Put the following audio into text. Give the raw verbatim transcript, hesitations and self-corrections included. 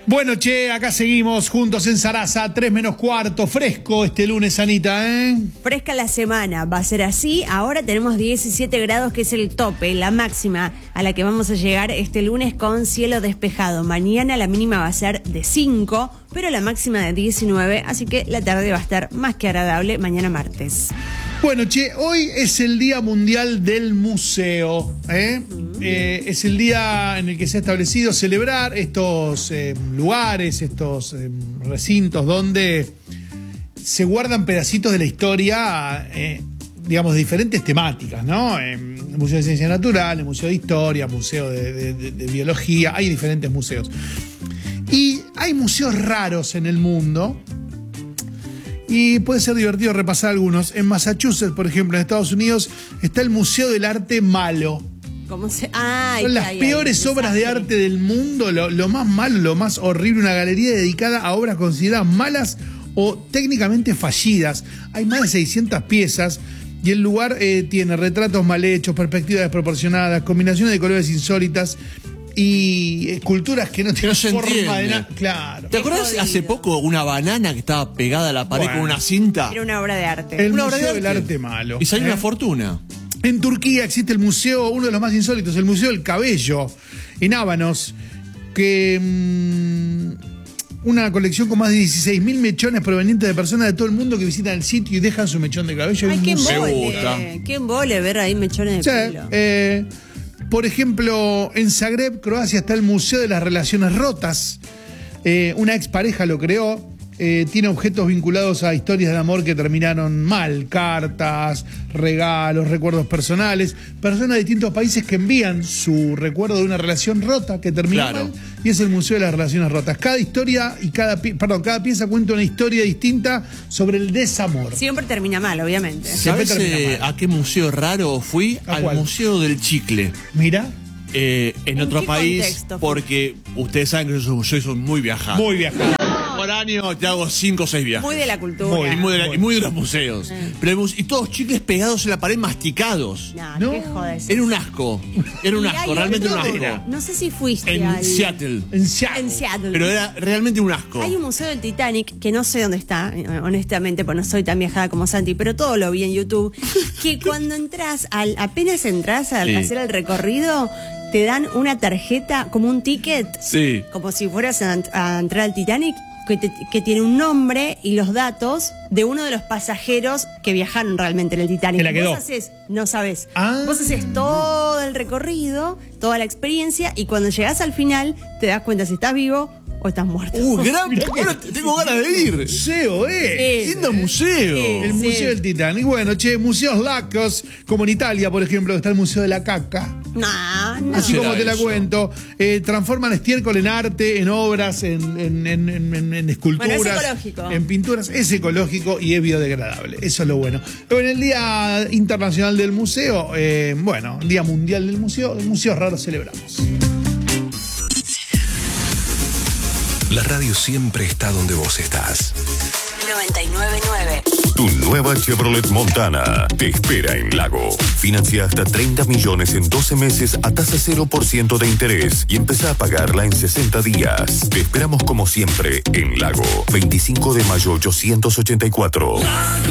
Bueno, che, acá seguimos juntos en Sarasa, tres menos cuarto, fresco este lunes, Anita, ¿eh? Fresca la semana, va a ser así. Ahora tenemos diecisiete grados, que es el tope, la máxima a la que vamos a llegar este lunes con cielo despejado. Mañana la mínima va a ser de cinco, pero la máxima de diecinueve, así que la tarde va a estar más que agradable mañana martes. Bueno, che, hoy es el Día Mundial del Museo, ¿eh? Mm. Eh, es el día en el que se ha establecido celebrar estos eh, lugares, estos eh, recintos donde se guardan pedacitos de la historia, eh, digamos, de diferentes temáticas, ¿no? Eh, Museo de Ciencias Naturales, Museo de Historia, Museo de, de, de, de Biología, hay diferentes museos. Y hay museos raros en el mundo. Y puede ser divertido repasar algunos. En Massachusetts, por ejemplo, en Estados Unidos, está el Museo del Arte Malo. ¿Cómo se...? Ah, Son las ahí, peores ahí, obras de arte del mundo, lo, lo más malo, lo más horrible, una galería dedicada a obras consideradas malas o técnicamente fallidas. Hay más de seiscientas piezas y el lugar eh, tiene retratos mal hechos, perspectivas desproporcionadas, combinaciones de colores insólitas y esculturas que no tienen no se forma entiende. de nada. Claro. ¿Te acuerdas hace poco una banana que estaba pegada a la pared Bueno. con una cinta? Era una obra de arte. El Una obra Museo de del arte. Arte Malo. Y salió ¿eh? una fortuna. En Turquía existe el museo, uno de los más insólitos, el Museo del Cabello, en Ábanos, que mmm, una colección con más de dieciséis mil mechones provenientes de personas de todo el mundo que visitan el sitio y dejan su mechón de cabello. Ay, en qué un museo. embole. Qué embole ver ahí mechones de Sí, pelo. eh, por ejemplo, en Zagreb, Croacia, está el Museo de las Relaciones Rotas. Eh, una expareja lo creó. Eh, tiene objetos vinculados a historias de amor que terminaron mal, cartas, regalos, recuerdos personales, personas de distintos países que envían su recuerdo de una relación rota que terminó Claro. mal, y es el Museo de las Relaciones Rotas. Cada historia y cada, pi- perdón, cada pieza cuenta una historia distinta sobre el desamor. Siempre termina mal, obviamente. Siempre ¿Sabes termina eh, mal. a qué museo raro fui? ¿A Al cuál? Museo del Chicle. Mira, Eh, en, ¿En otro qué país, contexto fue? porque ustedes saben que yo soy, yo soy muy viajado. muy viajado. Por año te hago cinco o seis viajes. Muy de la cultura. Muy, Y muy de, la- Muy. y muy de los museos. Eh. Pero el muse- y todos chicles pegados en la pared masticados. No, No. qué jodes. Era un asco. Era un Y asco, hay realmente un otro- asco. No sé si fuiste En al... Seattle. En Seattle. En Seattle. Pero era realmente un asco. Hay un museo del Titanic, que no sé dónde está, eh, honestamente, pues no soy tan viajada como Santi, pero todo lo vi en YouTube, que cuando entras, al, apenas entras a Sí. hacer el recorrido, te dan una tarjeta, como un ticket, Sí. como si fueras a, a entrar al Titanic, que, te- que tiene un nombre y los datos de uno de los pasajeros que viajaron realmente en el Titanic. Que la quedó. Vos haces, no sabes, Ah. vos haces todo el recorrido, toda la experiencia, y cuando llegás al final te das cuenta si estás vivo o estás muerto. Uh, gran. Mirá que- Ahora tengo ganas de ir. Museo, ¿eh? Sí. Lindo museo. Sí. El Museo del Titanic. Bueno, che, museos lacos, como en Italia, por ejemplo, está el Museo de la Caca. No, no. Así será como te la eso? cuento. Eh, transforman estiércol en arte, en obras, en, en, en, en- en- en esculturas. Bueno, es ecológico. En pinturas. Es ecológico y es biodegradable. Eso es lo bueno. Pero en el Día Internacional del Museo, eh, bueno, Día Mundial del Museo, museos raros celebramos. La radio siempre está donde vos estás. noventa y nueve nueve. Tu nueva Chevrolet Montana te espera en Lago. Financia hasta treinta millones en doce meses a tasa cero por ciento de interés y empezá a pagarla en sesenta días. Te esperamos como siempre en Lago. veinticinco de mayo ochocientos ochenta y cuatro.